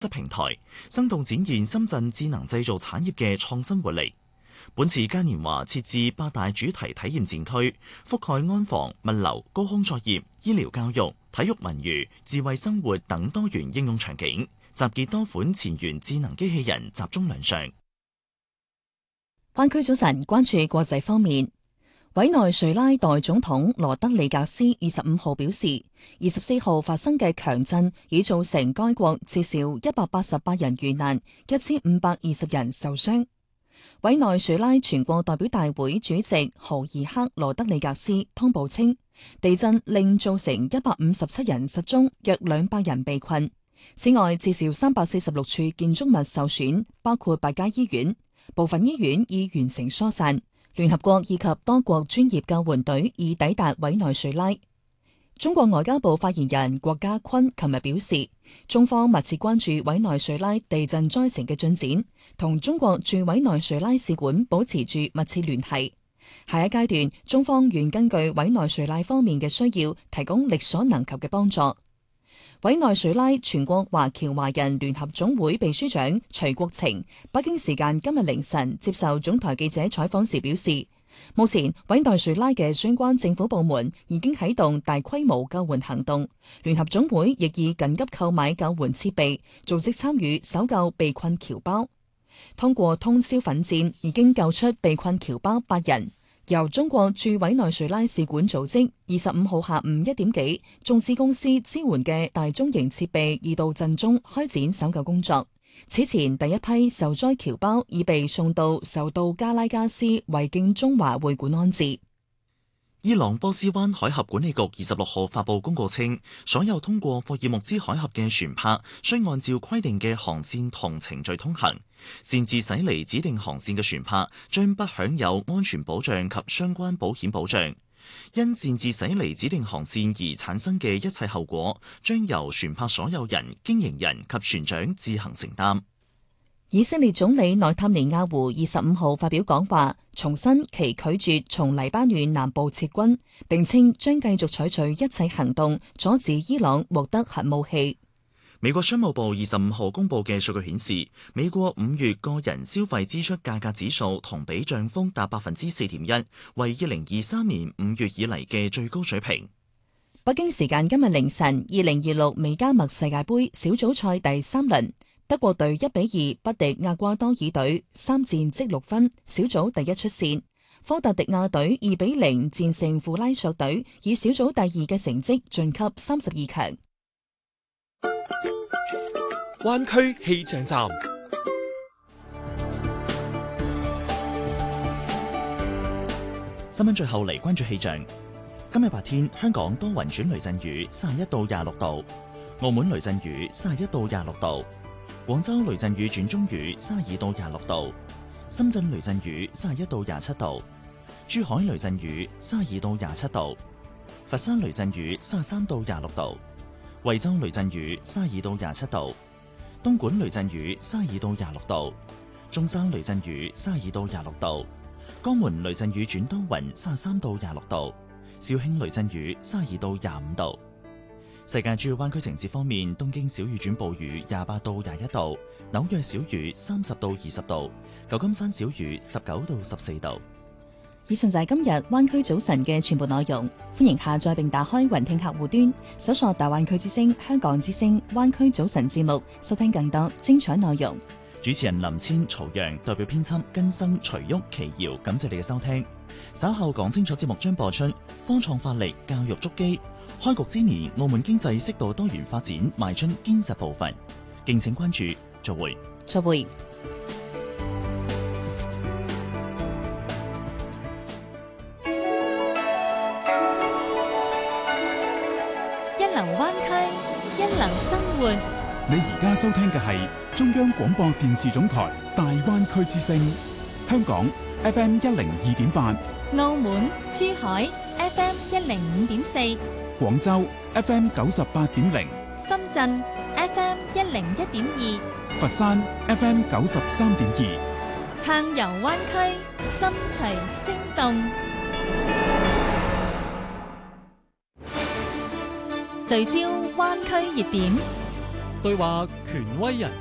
平台，生動展現深圳智能製造產業嘅創新活力。本次嘉年華設置8大主題體驗展區，覆蓋安防、物流、高空作業、醫療教育、體育文娛、智慧生活等多元應用場景，集結多款前沿智能機器人集中亮相。 灣區早晨，關注國際方面。委內瑞拉代總統羅德里格斯25號表示，24號發生嘅強震已造成該國至少188人遇難，1520人受傷。委內瑞拉全國代表大會主席豪爾克羅德里格斯通報稱，地震令造成157人失蹤，約200人被困。此外，至少346處建築物受損，包括8家醫院，部分醫院已完成疏散。聯合國以及多國專業救援隊已抵達委內瑞拉。中國外交部發言人郭家坤琴日表示，中方密切關注委內瑞拉地震災情嘅進展，同中國駐委內瑞拉使館保持住密切聯繫。下一階段，中方願根據委內瑞拉方面嘅需要，提供力所能及嘅幫助。委內瑞拉全國華僑華人聯合總會秘書長徐國晴北京時間今日凌晨接受總台記者採訪時表示，目前委內瑞拉嘅相關政府部門已經啟動大規模救援行動，聯合總會亦已緊急購買救援設備，組織參與搜救被困僑胞。通過通宵奮戰，已經救出被困僑胞8人。由中國駐委內瑞拉使館組織25號下午1點幾，中資公司支援嘅大中型設備已到震中開展搜救工作。此前第一批受災僑胞已被送到首都加拉加斯維敬中華會館安置。 伊朗波斯灣海峽管理局26號發布公告稱，所有通過霍爾木茲海峽嘅船舶需按照規定嘅航線同程序通行，擅自駛離指定航線嘅船舶將不享有安全保障及相關保險保障。因擅自駛離指定航線而產生嘅一切後果，將由船舶所有人、經營人及船長自行承擔。 以色列總理內塔尼亞胡25號發表講話，重申其拒絕從黎巴嫩南部撤軍，並稱將繼續採取一切行動阻止伊朗獲得核武器。 美國商務部25號公佈嘅數據顯示，美國5月個人消費支出價格指數同比漲幅達4.1%，為2023年5月以嚟嘅最高水平。 北京時間今日凌晨，2026美加墨世界盃小組賽第3輪。德國隊1-2不敵厄瓜多爾隊，3戰積6分，小組第一出線。科特迪亞隊2-0戰勝庫拉索隊，以小組第2嘅成績晉級32強。 灣區氣象站， 新聞最後嚟關注氣象。今日白天，香港多雲轉雷陣雨，31到26度；澳門雷陣雨31到26度。廣州雷陣雨轉中雨32到26度，深圳雷陣雨31到27度，珠海雷陣雨32到27度，佛山雷陣雨33到26度，惠州雷陣雨32到27度，東莞雷陣雨32到26度，中山雷陣雨32到26度，江門雷陣雨轉多雲33到26度，肇慶雷陣雨32到25度。世界主要灣區城市方面，東京小雨轉暴雨28到21度，紐約小雨30到20度，舊金山小雨19到14度。 以上就係今日灣區早晨嘅全部內容，歡迎下載並打開雲聽客戶端，搜索大灣區之聲、香港之聲、灣區早晨節目，收聽更多精彩內容。 主持人林千、曹陽，代表編輯根生、徐旭、奇瑤，感謝你嘅收聽。稍後講清楚節目將播出，科創發力，教育築基。開局之年，澳門經濟適度多元發展，邁出堅實部分。敬請關注，再會。 再會。 一流灣區，一流生活。 你而家收聽嘅係中央廣播電視總台大灣區之聲，香港 FM 102.8， 澳門、珠海 FM 105.4， 廣州 FM 98.0， 深圳 FM 101.2， 佛山 FM 93.2， 撐遊灣區，心隨聲動，聚焦灣區熱點。 對話權威人